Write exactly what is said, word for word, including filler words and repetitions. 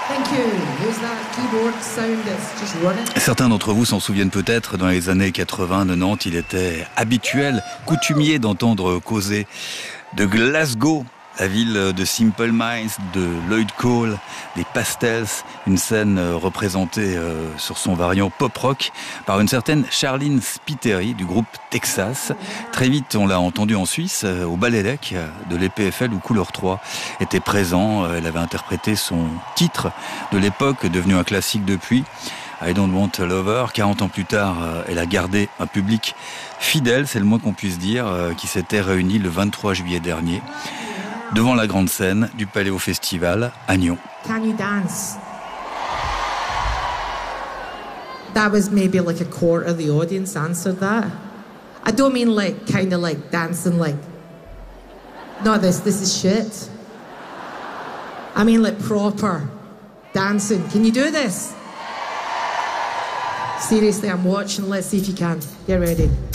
Certains d'entre vous s'en souviennent peut-être, dans les années quatre-vingts quatre-vingt-dix, il était habituel, coutumier d'entendre causer de Glasgow, la ville de Simple Minds, de Lloyd Cole, des Pastels, une scène représentée sur son variant pop-rock par une certaine Charlene Spiteri du groupe Texas. Très vite, on l'a entendu en Suisse, au Balélec de l'E P F L où Couleur trois était présent. Elle avait interprété son titre de l'époque, devenu un classique depuis. I Don't Want a Lover. quarante ans plus tard, elle a gardé un public fidèle, c'est le moins qu'on puisse dire, qui s'était réuni le vingt-trois juillet dernier devant la grande scène du Paléo Festival à Nyon. Can you dance? That was maybe like a quarter of the audience answered that. I don't mean like kind of like dancing like, no, this this is shit. I mean like proper dancing. Can you do this? Seriously, I'm watching. Let's see if you can. Get ready.